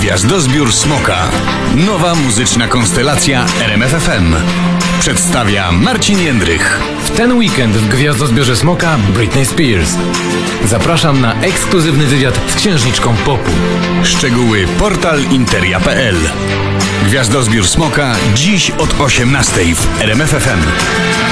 Gwiazdozbiór Smoka. Nowa muzyczna konstelacja RMF FM. Przedstawia Marcin Jędrych. W ten weekend w Gwiazdozbiorze Smoka Britney Spears. Zapraszam na ekskluzywny wywiad z księżniczką popu. Szczegóły portal interia.pl. Gwiazdozbiór Smoka dziś od 18:00 w RMF FM.